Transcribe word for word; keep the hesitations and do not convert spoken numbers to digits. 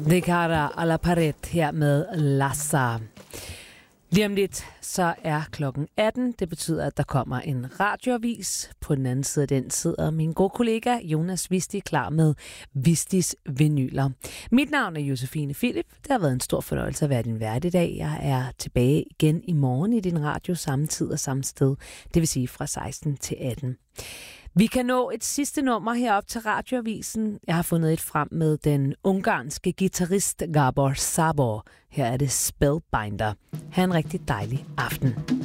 De cara a la pared her med Lassa. Lige om lidt, så er klokken atten. Det betyder, at der kommer en radioavis. På den anden side af den sidder min gode kollega Jonas Visti klar med Vistis vinyler. Mit navn er Josefine Philip. Det har været en stor fornøjelse at være din vært i dag. Jeg er tilbage igen i morgen i din radio samme tid og samme sted. Det vil sige fra seksten til atten. Vi kan nå et sidste nummer herop til radioavisen. Jeg har fundet et frem med den ungarske guitarist Gabor Szabó. Her er det Spellbinder. Ha' en rigtig dejlig aften.